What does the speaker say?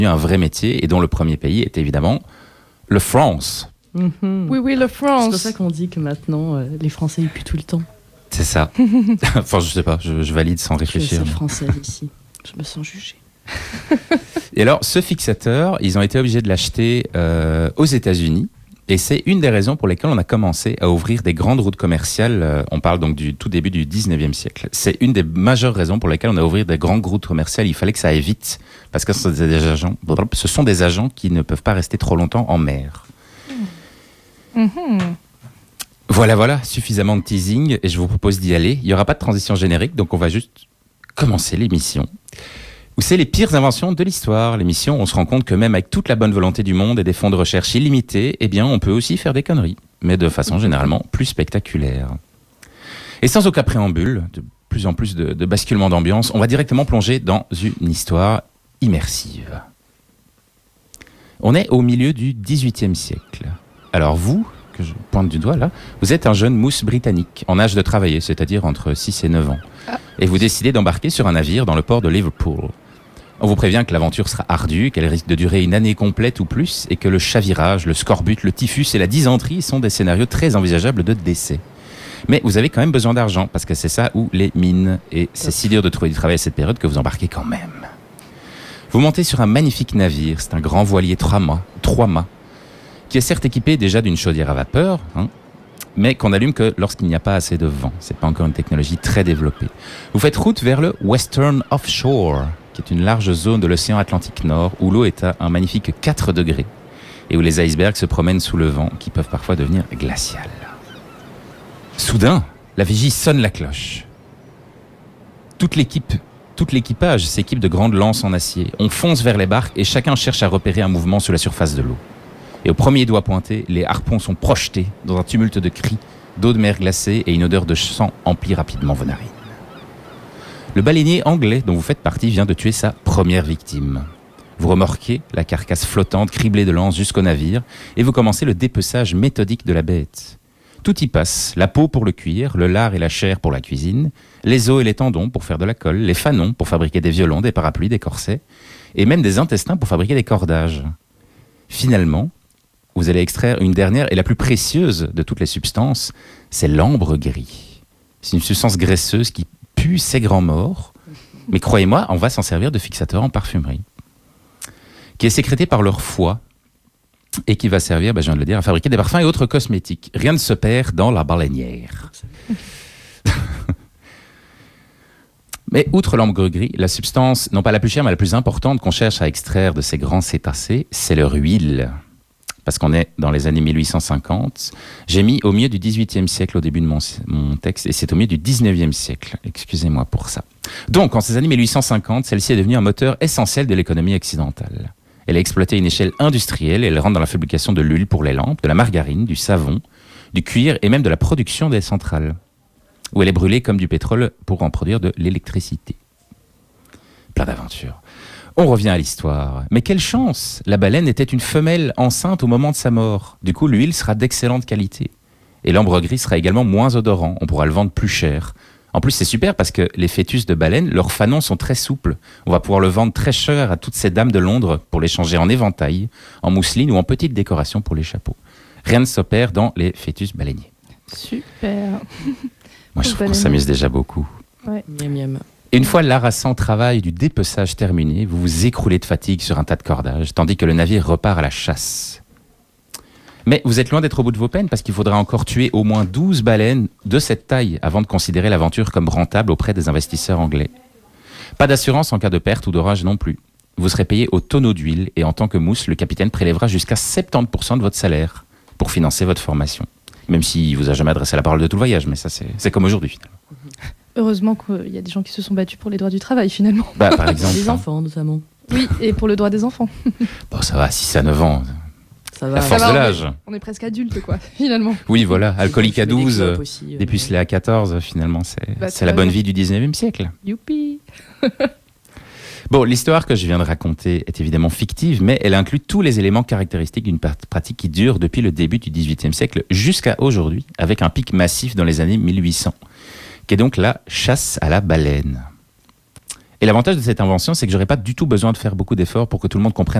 un vrai métier et dont le premier pays est évidemment le France. Oui, le France. C'est pour ça qu'on dit que maintenant, les Français, ils puent tout le temps. C'est ça. Enfin, je sais pas, je valide sans réfléchir. Je suis française ici. Je me sens jugée. Et alors, ce fixateur, ils ont été obligés de l'acheter aux États-Unis. Et c'est une des raisons pour lesquelles on a commencé à ouvrir des grandes routes commerciales. On parle donc du tout début du 19e siècle. C'est une des majeures raisons pour lesquelles on a ouvert des grandes routes commerciales. Il fallait que ça aille vite. Parce que ce sont des agents qui ne peuvent pas rester trop longtemps en mer. Voilà, suffisamment de teasing. Et je vous propose d'y aller. Il n'y aura pas de transition générique, donc on va juste commencer l'émission. Où c'est les pires inventions de l'histoire. L'émission, on se rend compte que même avec toute la bonne volonté du monde et des fonds de recherche illimités, eh bien, on peut aussi faire des conneries, mais de façon généralement plus spectaculaire. Et sans aucun préambule, de plus en plus de basculement d'ambiance, on va directement plonger dans une histoire immersive. On est au milieu du XVIIIe siècle. Alors vous, que je pointe du doigt là, vous êtes un jeune mousse britannique, en âge de travailler, c'est-à-dire entre 6 et 9 ans. Et vous décidez d'embarquer sur un navire dans le port de Liverpool. On vous prévient que l'aventure sera ardue, qu'elle risque de durer une année complète ou plus, et que le chavirage, le scorbut, le typhus et la dysenterie sont des scénarios très envisageables de décès. Mais vous avez quand même besoin d'argent, parce que c'est ça ou les mines. Et c'est si dur de trouver du travail à cette période que vous embarquez quand même. Vous montez sur un magnifique navire, c'est un grand voilier 3 mâts, qui est certes équipé déjà d'une chaudière à vapeur, mais qu'on n'allume que lorsqu'il n'y a pas assez de vent. C'est pas encore une technologie très développée. Vous faites route vers le Western Offshore, qui est une large zone de l'océan Atlantique Nord, où l'eau est à un magnifique 4 degrés, et où les icebergs se promènent sous le vent, qui peuvent parfois devenir glaciales. Soudain, la vigie sonne la cloche. Tout l'équipage s'équipe de grandes lances en acier. On fonce vers les barques et chacun cherche à repérer un mouvement sur la surface de l'eau. Et au premier doigt pointé, les harpons sont projetés dans un tumulte de cris, d'eau de mer glacée et une odeur de sang emplit rapidement vos narines. Le baleinier anglais dont vous faites partie vient de tuer sa première victime. Vous remorquez la carcasse flottante criblée de lances jusqu'au navire et vous commencez le dépeçage méthodique de la bête. Tout y passe, la peau pour le cuir, le lard et la chair pour la cuisine, les os et les tendons pour faire de la colle, les fanons pour fabriquer des violons, des parapluies, des corsets, et même des intestins pour fabriquer des cordages. Finalement, vous allez extraire une dernière et la plus précieuse de toutes les substances, c'est l'ambre gris. C'est une substance graisseuse qui pue ses grands morts, mais croyez-moi, on va s'en servir de fixateur en parfumerie, qui est sécrété par leur foie et qui va servir, je viens de le dire, à fabriquer des parfums et autres cosmétiques. Rien ne se perd dans la baleinière. Mais outre l'ambre gris, la substance, non pas la plus chère, mais la plus importante qu'on cherche à extraire de ces grands cétacés, c'est leur huile. Parce qu'on est dans les années 1850. J'ai mis au milieu du XVIIIe siècle au début de mon texte, et c'est au milieu du XIXe siècle. Excusez-moi pour ça. Donc, en ces années 1850, celle-ci est devenue un moteur essentiel de l'économie occidentale. Elle est exploitée à une échelle industrielle et elle rentre dans la fabrication de l'huile pour les lampes, de la margarine, du savon, du cuir et même de la production des centrales, où elle est brûlée comme du pétrole pour en produire de l'électricité. Plein d'aventures. On revient à l'histoire. Mais quelle chance! La baleine était une femelle enceinte au moment de sa mort. Du coup, l'huile sera d'excellente qualité. Et l'ambre gris sera également moins odorant. On pourra le vendre plus cher. En plus, c'est super parce que les fœtus de baleine, leurs fanons sont très souples. On va pouvoir le vendre très cher à toutes ces dames de Londres pour les changer en éventail, en mousseline ou en petite décoration pour les chapeaux. Rien ne s'opère dans les fœtus baleiniers. Super. Moi, je trouve qu'on s'amuse déjà beaucoup. Ouais. Miam, miam. Et une fois l'harassant travail du dépeçage terminé, vous vous écroulez de fatigue sur un tas de cordages, tandis que le navire repart à la chasse. Mais vous êtes loin d'être au bout de vos peines, parce qu'il faudra encore tuer au moins 12 baleines de cette taille avant de considérer l'aventure comme rentable auprès des investisseurs anglais. Pas d'assurance en cas de perte ou d'orage non plus. Vous serez payé au tonneau d'huile, et en tant que mousse, le capitaine prélèvera jusqu'à 70% de votre salaire pour financer votre formation. Même s'il vous a jamais adressé la parole de tout le voyage, mais ça c'est comme aujourd'hui finalement. Heureusement qu'il y a des gens qui se sont battus pour les droits du travail, finalement. Par exemple. Les enfants, notamment. Oui, et pour le droit des enfants. Bon, ça va, 6 à 9 ans. Ça va. La force de l'âge. On est presque adultes, quoi, finalement. Oui, voilà. Alcoolique à 12, aussi, dépucelé à 14, finalement, c'est c'est la bonne vrai. vie du 19e siècle. Youpi. Bon, l'histoire que je viens de raconter est évidemment fictive, mais elle inclut tous les éléments caractéristiques d'une pratique qui dure depuis le début du XVIIIe siècle jusqu'à aujourd'hui, avec un pic massif dans les années 1800, qui est donc la chasse à la baleine. Et l'avantage de cette invention, c'est que j'aurais pas du tout besoin de faire beaucoup d'efforts pour que tout le monde comprenne